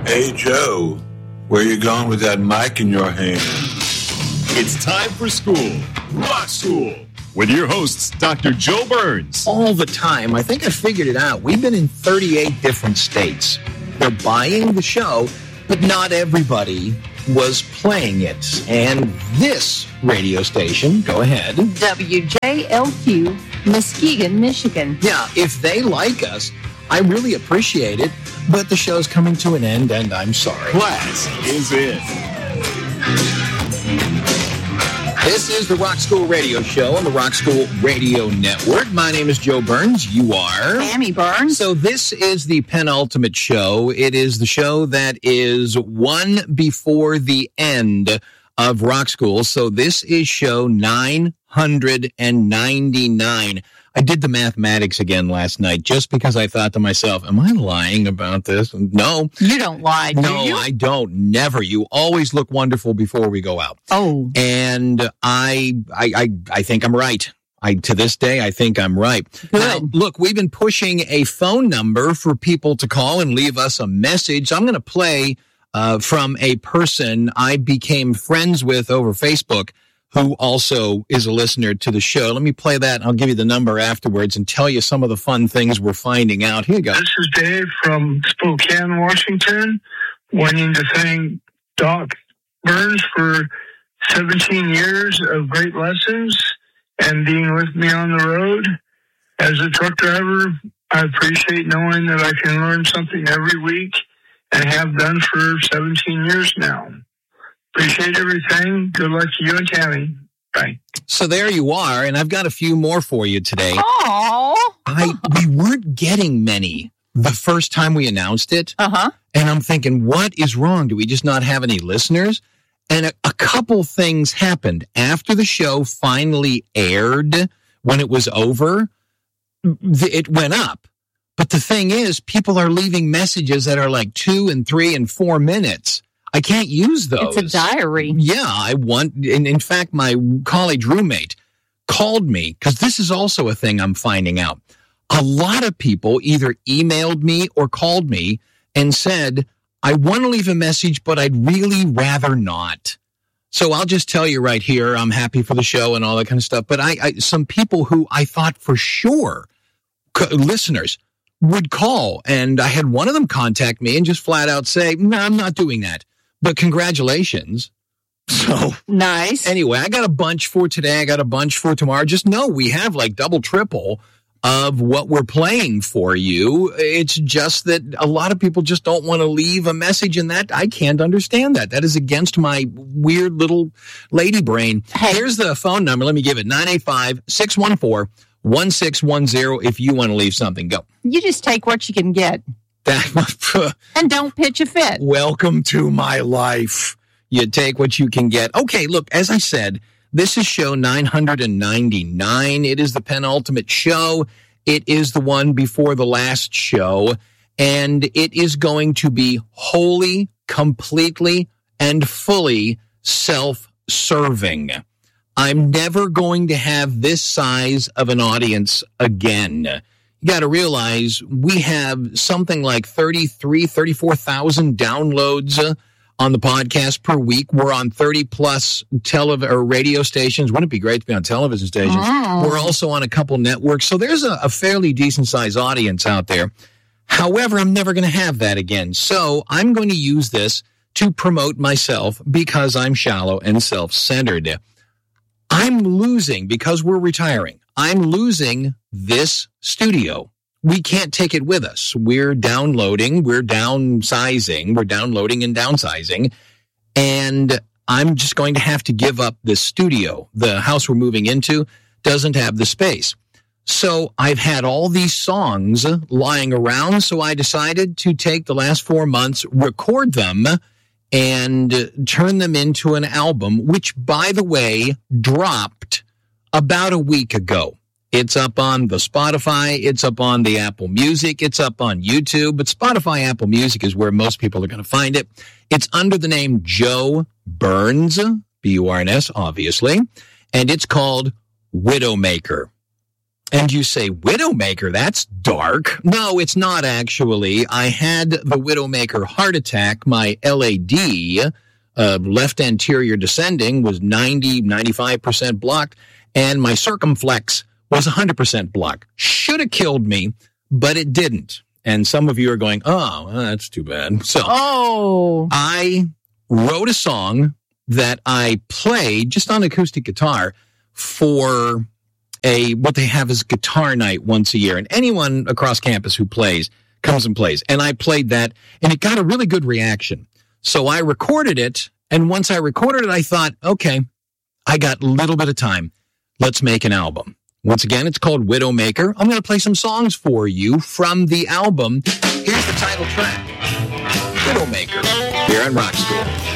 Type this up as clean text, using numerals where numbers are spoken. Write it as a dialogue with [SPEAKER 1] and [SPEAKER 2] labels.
[SPEAKER 1] Hey, Joe, where you going with that mic in your hand?
[SPEAKER 2] It's time for school. Rock School. With your hosts, Dr. Joe Burns.
[SPEAKER 3] All the time. I think I figured it out. We've been in 38 different states. They're buying the show, but not everybody was playing it. And this radio station, go ahead.
[SPEAKER 4] WJLQ, Muskegon, Michigan.
[SPEAKER 3] Yeah, if they like us, I really appreciate it, but the show's coming to an end, and I'm sorry.
[SPEAKER 2] Class is in.
[SPEAKER 3] This is the Rock School Radio Show on the Rock School Radio Network. My name is Joe Burns. You are?
[SPEAKER 4] Tammy Burns.
[SPEAKER 3] So this is the penultimate show. It is the show that is one before the end of Rock School. So this is show 999. I did the mathematics again last night just because I thought to myself, am I lying about this? No.
[SPEAKER 4] You don't lie, do
[SPEAKER 3] no,
[SPEAKER 4] you?
[SPEAKER 3] I don't. Never. You always look wonderful before we go out.
[SPEAKER 4] Oh.
[SPEAKER 3] And I think I'm right. To this day, I think I'm right.
[SPEAKER 4] Good.
[SPEAKER 3] Now, look, we've been pushing a phone number for people to call and leave us a message. I'm going to play from a person I became friends with over Facebook, who also is a listener to the show. Let me play that, and I'll give you the number afterwards and tell you some of the fun things we're finding out. Here you go.
[SPEAKER 5] This is Dave from Spokane, Washington, wanting to thank Doc Burns for 17 years of great lessons and being with me on the road. As a truck driver, I appreciate knowing that I can learn something every week and have done for 17 years now. Appreciate everything. Good luck to you and Tammy. Bye.
[SPEAKER 3] So there you are, and I've got a few more for you today.
[SPEAKER 4] Oh.
[SPEAKER 3] We weren't getting many the first time we announced it.
[SPEAKER 4] Uh-huh.
[SPEAKER 3] And I'm thinking, what is wrong? Do we just not have any listeners? And a couple things happened. After the show finally aired, when it was over, it went up. But the thing is, people are leaving messages that are like 2 and 3 and 4 minutes. I can't use those.
[SPEAKER 4] It's a diary.
[SPEAKER 3] Yeah, in fact, my college roommate called me, because this is also a thing I'm finding out. A lot of people either emailed me or called me and said, I want to leave a message, but I'd really rather not. So I'll just tell you right here, I'm happy for the show and all that kind of stuff. But some people who I thought for sure, listeners, would call. And I had one of them contact me and just flat out say, no, I'm not doing that. But congratulations. So
[SPEAKER 4] nice.
[SPEAKER 3] Anyway, I got a bunch for today. I got a bunch for tomorrow. Just know we have like double, triple of what we're playing for you. It's just that a lot of people just don't want to leave a message, and that I can't understand that. That is against my weird little lady brain.
[SPEAKER 4] Hey.
[SPEAKER 3] Here's the phone number. Let me give it. 985-614-1610 if you want to leave something. Go.
[SPEAKER 4] You just take what you can get. And don't pitch a fit.
[SPEAKER 3] Welcome to my life. You take what you can get. Okay, look, as I said, this is show 999. It is the penultimate show. It is the one before the last show. And it is going to be wholly, completely, and fully self-serving. I'm never going to have this size of an audience again. You got to realize we have something like 34,000 downloads on the podcast per week. We're on 30-plus radio stations. Wouldn't it be great to be on television stations? Oh. We're also on a couple networks. So there's a fairly decent-sized audience out there. However, I'm never going to have that again. So I'm going to use this to promote myself because I'm shallow and self-centered. I'm losing, because we're retiring, I'm losing this studio. We can't take it with us. We're downloading, we're downsizing, we're downloading and downsizing, and I'm just going to have to give up this studio. The house we're moving into doesn't have the space. So I've had all these songs lying around, so I decided to take the last 4 months, record them, and turn them into an album, which, by the way, dropped about a week ago. It's up on the Spotify, it's up on the Apple Music, it's up on YouTube, but Spotify, Apple Music is where most people are going to find it. It's under the name Joe Burns, B-U-R-N-S, obviously, and it's called Widowmaker. And you say, Widowmaker, that's dark. No, it's not actually. I had the Widowmaker heart attack. My LAD, left anterior descending, was 95% blocked, and my circumflex was 100% blocked. Should have killed me, but it didn't. And some of you are going, oh, well, that's too bad. So I wrote a song that I played just on acoustic guitar for what they have is guitar night once a year. And anyone across campus who plays comes and plays. And I played that, and it got a really good reaction. So I recorded it. And once I recorded it, I thought, okay, I got a little bit of time. Let's make an album. Once again, it's called Widowmaker. I'm going to play some songs for you from the album. Here's the title track, Widowmaker, here on Rock School.